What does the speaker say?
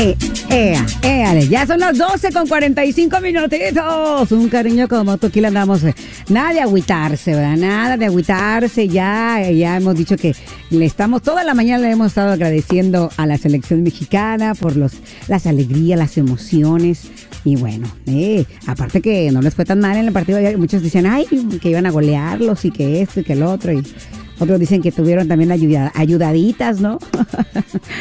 Ya son las 12:45 minutitos. Un cariño como tú, aquí le andamos. Nada de agüitarse, ¿verdad? Nada de agüitarse. Ya hemos dicho que toda la mañana le hemos estado agradeciendo a la selección mexicana por las alegrías, las emociones. Y bueno, aparte que no les fue tan mal en el partido, muchos dicen, ay, que iban a golearlos y que esto y que el otro. Y otros dicen que tuvieron también ayudaditas, ¿no?